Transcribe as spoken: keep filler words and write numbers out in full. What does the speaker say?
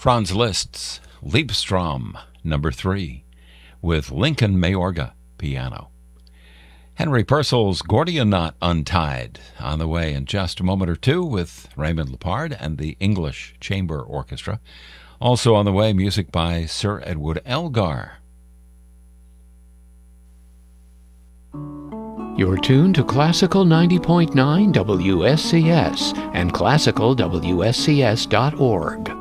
Franz Liszt's Liebestrom, number three, with Lincoln Mayorga, piano. Henry Purcell's Gordian Knot Untied, on the way in just a moment or two with Raymond Lepard and the English Chamber Orchestra. Also on the way, music by Sir Edward Elgar. You're tuned to Classical ninety point nine W S C S and classical W S C S dot org.